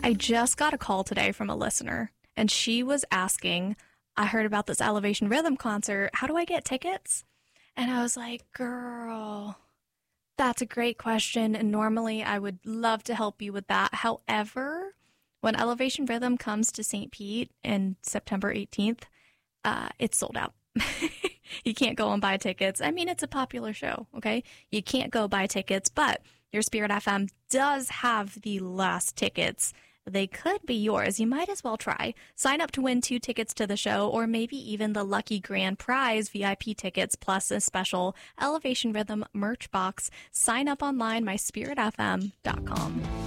I just got a call today from a listener, and she was asking, I heard about this Elevation Rhythm concert. How do I get tickets? And I was like, girl, that's a great question. And normally I would love to help you with that. However, when Elevation Rhythm comes to St. Pete in September 18th, it's sold out. You can't go and buy tickets. I mean, it's a popular show, okay? You can't go buy tickets, but your Spirit FM does have the last tickets. They could be yours. You might as well try. Sign up to win 2 tickets to the show, or maybe even the lucky grand prize VIP tickets plus a special Elevation Rhythm merch box. Sign up online, myspiritfm.com.